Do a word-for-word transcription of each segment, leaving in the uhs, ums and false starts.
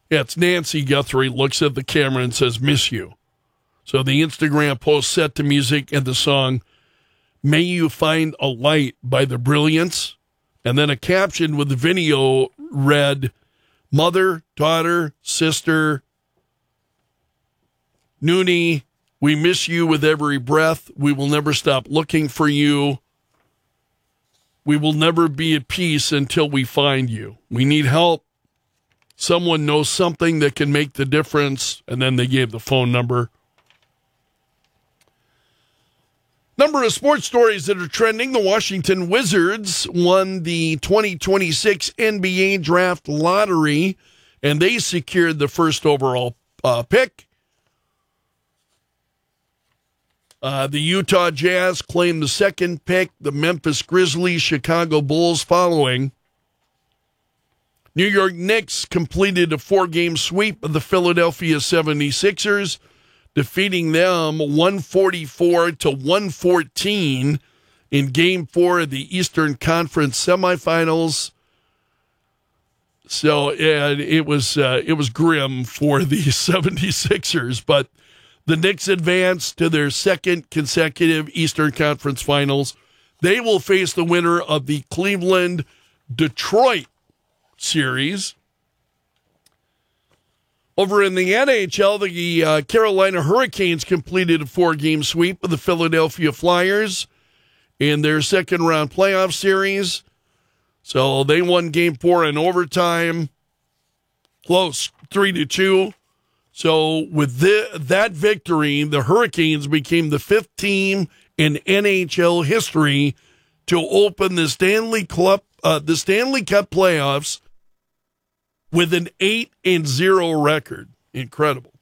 Yeah, it's Nancy Guthrie, looks at the camera and says, miss you. So the Instagram post set to music and the song, May You Find a Light by The Brilliance. And then a caption with the video read, mother, daughter, sister, Noonie, we miss you with every breath. We will never stop looking for you. We will never be at peace until we find you. We need help. Someone knows something that can make the difference. And then they gave the phone number. Number of sports stories that are trending. The Washington Wizards won the twenty twenty-six N B A draft lottery, and they secured the first overall uh, pick. Uh, the Utah Jazz claimed the second pick, the Memphis Grizzlies, Chicago Bulls following. New York Knicks completed a four-game sweep of the Philadelphia seventy-sixers, defeating them one forty-four to one fourteen in Game four of the Eastern Conference semifinals. So yeah, it was uh, it was grim for the seventy-sixers, but the Knicks advanced to their second consecutive Eastern Conference Finals. They will face the winner of the Cleveland-Detroit series. Over in the N H L, the uh, Carolina Hurricanes completed a four-game sweep of the Philadelphia Flyers in their second-round playoff series. So they won Game four in overtime, close, three to two. So with the, that victory, the Hurricanes became the fifth team in N H L history to open the Stanley Cup, uh, the Stanley Cup playoffs with an eight and zero record. Incredible.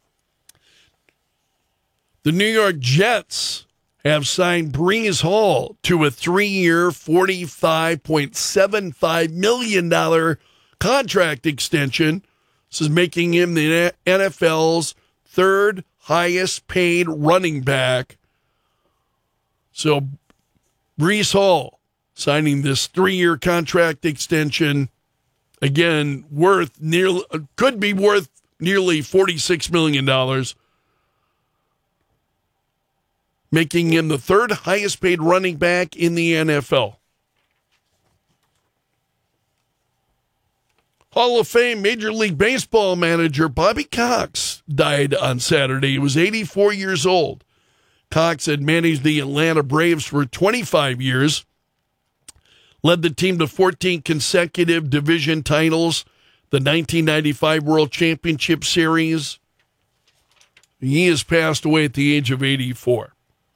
The New York Jets have signed Breece Hall to a three-year, forty-five point seven five million dollars contract extension. This is making him the N F L's third highest paid running back. So Breece Hall signing this three-year contract extension, again, worth nearly, could be worth nearly forty-six million dollars, making him the third highest paid running back in the N F L. Hall of Fame Major League Baseball manager Bobby Cox died on Saturday. He was eighty-four years old. Cox had managed the Atlanta Braves for twenty-five years, led the team to fourteen consecutive division titles, the nineteen ninety-five World Championship Series. He has passed away at the age of eighty-four.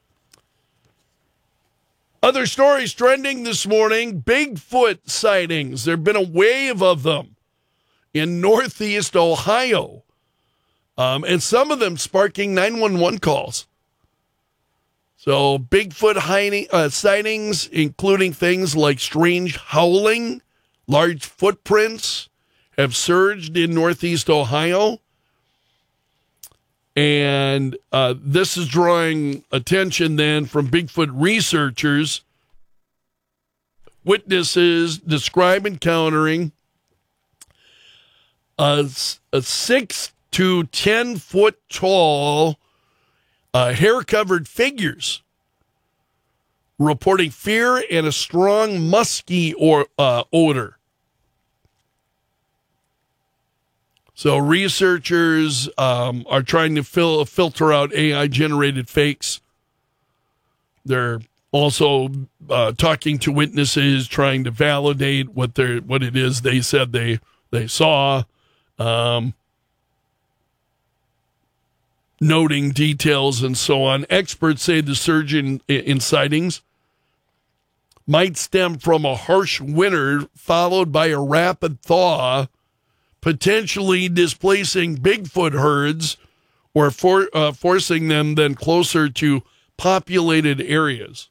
Other stories trending this morning, Bigfoot sightings. There have been a wave of them in Northeast Ohio, um, and some of them sparking nine one one calls. So Bigfoot hiding, uh, sightings, including things like strange howling, large footprints, have surged in Northeast Ohio. And uh, this is drawing attention then from Bigfoot researchers. Witnesses describe encountering a, a six to ten foot tall, uh, hair-covered figures, reporting fear and a strong musky or uh, odor. So researchers um, are trying to fil- filter out A I-generated fakes. They're also uh, talking to witnesses, trying to validate what they're what it is they said they they saw. Um, noting details and so on. Experts say the surge in, in sightings might stem from a harsh winter followed by a rapid thaw, potentially displacing Bigfoot herds or for, uh, forcing them then closer to populated areas.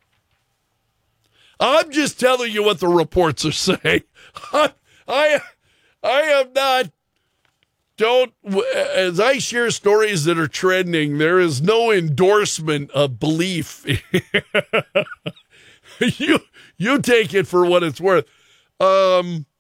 I'm just telling you what the reports are saying. I, I, I am not. Don't, as I share stories that are trending, there is no endorsement of belief. you, you take it for what it's worth. Um,